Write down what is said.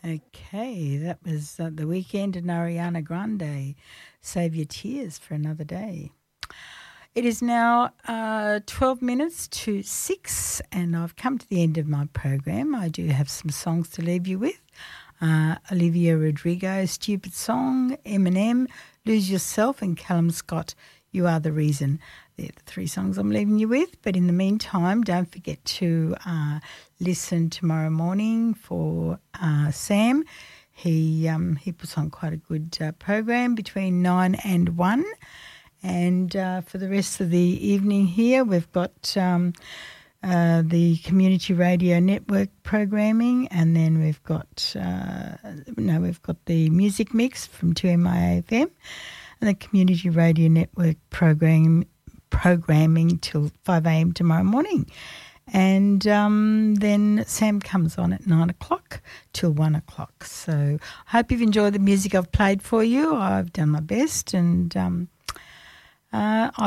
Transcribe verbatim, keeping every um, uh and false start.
Okay, that was uh, The Weekend and Ariana Grande, Save Your Tears for Another Day. It is now uh, twelve minutes to six, and I've come to the end of my program. I do have some songs to leave you with. Uh, Olivia Rodrigo, Stupid Song, Eminem, Lose Yourself, and Callum Scott, You Are the Reason. They're the three songs I'm leaving you with. But in the meantime, don't forget to uh, listen tomorrow morning for uh, Sam. He um, he puts on quite a good uh, program between nine and one. And uh, for the rest of the evening here, we've got um, uh, the Community Radio Network programming, and then we've got uh, no, we've got the Music Mix from two M I A F M, and the Community Radio Network program programming till five a.m. tomorrow morning. And um, then Sam comes on at nine o'clock till one o'clock. So I hope you've enjoyed the music I've played for you. I've done my best, and um, uh, I